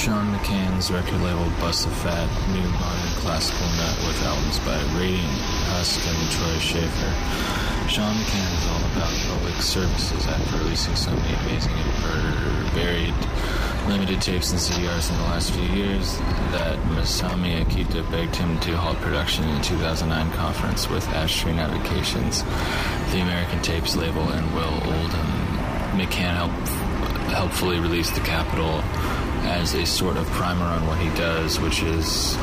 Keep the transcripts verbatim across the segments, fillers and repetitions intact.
Sean McCann's record label busts a fat, new modern classical nut with albums by Radiant, Husk, and Troy Schaefer. Sean McCann is all about public services after releasing so many amazing and varied limited tapes and C D Rs in the last few years that Masami Akita begged him to halt production in the two thousand nine conference with Ash Tree Navigations, the American Tapes label, and Will Oldham. McCann helped helpfully release The Capitol as a sort of primer on what he does, which is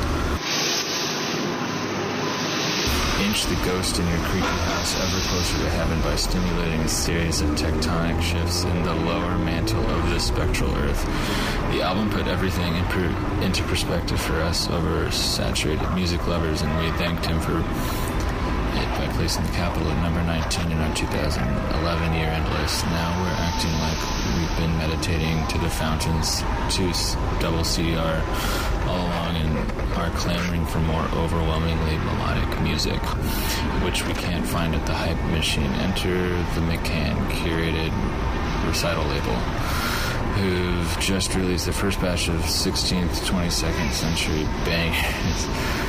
inch the ghost in your creepy house ever closer to heaven by stimulating a series of tectonic shifts in the lower mantle of the spectral earth. The album put everything in per- into perspective for us oversaturated music lovers, and we thanked him for it by placing The Capitol at number nineteen in our two thousand eleven year-end list. Now we're acting like we've been meditating to the Fountains two double C D R all along and are clamoring for more overwhelmingly melodic music, which we can't find at the Hype Machine. Enter the McCann curated recital label, who've just released the first batch of sixteenth, twenty-second century bangers.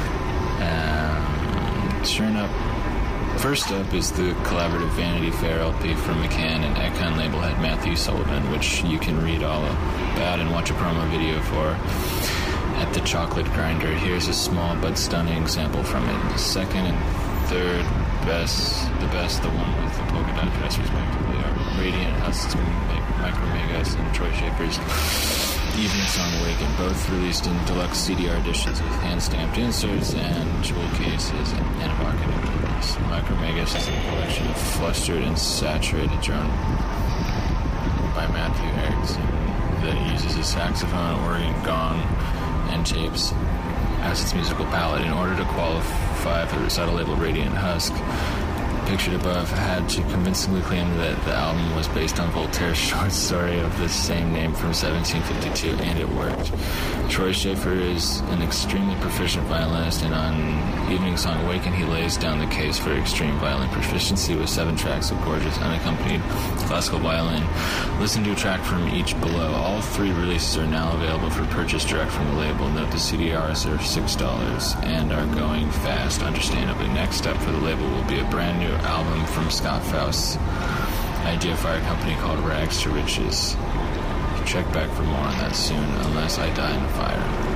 Um, turn up. First up is the collaborative Vanity Fair L P from McCann and Econ label head Matthew Sullivan, which you can read all about and watch a promo video for at the Chocolate Grinder. Here's a small but stunning sample from it. The second and third best, the best, the one with the polka dot dress respectively, are Radiant, Husk, Micromegas, and Troy Schaefer's Evening Song Awaken, both released in deluxe C D R editions with hand-stamped inserts and jewel cases and evocative labels. Micromegas is a collection of flustered and saturated drone by Matthew Erickson that uses a saxophone, organ, gong, and tapes as its musical palette. In order to qualify for the recital label Radiant, Husk, pictured above, had to convincingly claim that the album was based on Voltaire's short story of the same name from seventeen fifty-two, and it worked. Troy Schaefer is an extremely proficient violinist, and on Evening Song Awaken he lays down the case for extreme violin proficiency with seven tracks of gorgeous unaccompanied classical violin. Listen to a track from each below. All three releases are now available for purchase direct from the label. Note the C D Rs are six dollars and are going fast, understandably. Next up for the label will be a brand new album from Scott Faust's Idea Fire company called Rags to Riches. Check back for more on that soon, unless I die in the fire.